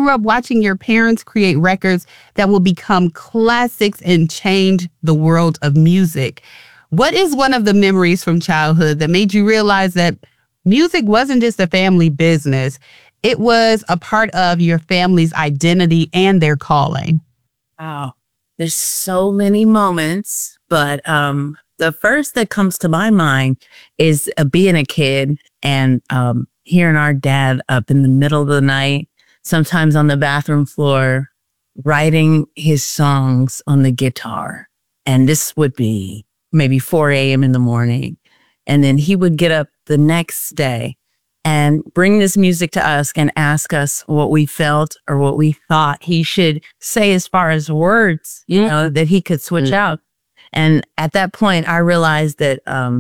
grew up watching your parents create records that will become classics and change the world of music. What is one of the memories from childhood that made you realize that music wasn't just a family business? It was a part of your family's identity and their calling. Wow. There's so many moments, but the first that comes to my mind is being a kid and hearing our dad up in the middle of the night, sometimes on the bathroom floor, writing his songs on the guitar. And this would be maybe 4 a.m. in the morning. And then he would get up the next day and bring this music to us and ask us what we felt or what we thought he should say as far as words, you know, that he could switch out. And at that point, I realized that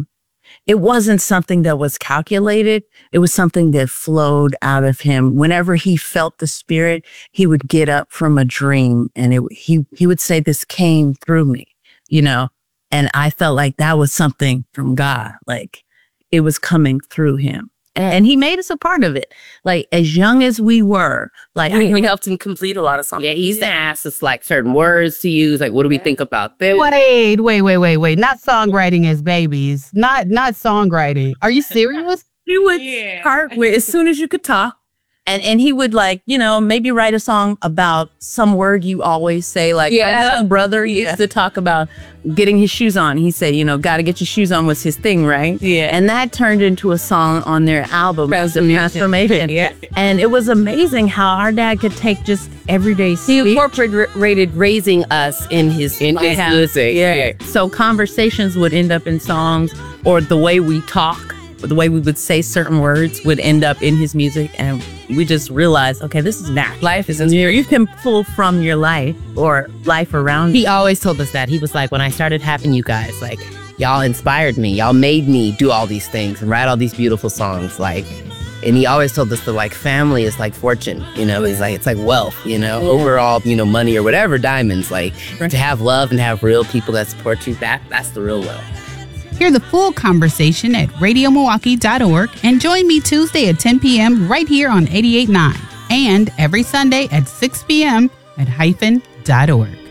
it wasn't something that was calculated. It was something that flowed out of him. Whenever he felt the spirit, he would get up from a dream and he would say, this came through me, you know, and I felt like that was something from God, like it was coming through him. And he made us a part of it. Like, as young as we were, like, we helped him complete a lot of songs. Yeah, he used to ask us, like, certain words to use. Like, what do we think about this? Wait. Not songwriting as babies. Not songwriting. Are you serious? He would start with, as soon as you could talk. And he would, like, you know, maybe write a song about some word you always say. Like, my brother used to talk about getting his shoes on. He said, you know, got to get your shoes on was his thing, right? Yeah. And that turned into a song on their album, Transformation. Yeah. And it was amazing how our dad could take just everyday speech. He incorporated raising us in his music. Yeah. So conversations would end up in songs, or the way we talk, the way we would say certain words would end up in his music. And we just realized, okay, this is natural. Life is you can pull from your life or life around you. He always told us that. He was like, when I started having you guys, like, y'all inspired me. Y'all made me do all these things and write all these beautiful songs. Like, and he always told us that, like, family is like fortune, you know, it's like wealth, you know, overall, you know, money or whatever, diamonds, like to have love and have real people that support you, that's the real wealth. Hear the full conversation at radiomilwaukee.org and join me Tuesday at 10 p.m. right here on 88.9 and every Sunday at 6 p.m. at hyphen.org.